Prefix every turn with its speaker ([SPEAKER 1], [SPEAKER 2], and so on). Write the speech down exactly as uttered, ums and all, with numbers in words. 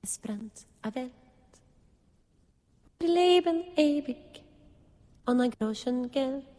[SPEAKER 1] es brennt a Welt. Wir leben ewig und ein Groschen Geld.